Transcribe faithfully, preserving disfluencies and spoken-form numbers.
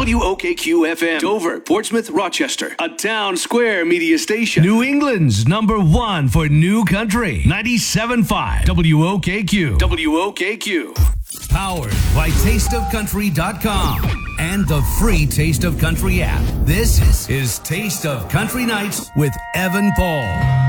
W O K Q F M. Dover, Portsmouth, Rochester. A Town Square media station. New England's number one for new country. ninety-seven point five W O K Q. W O K Q. Powered by taste of country dot com and the free Taste of Country app. This is Taste of Country Nights with Evan Paul.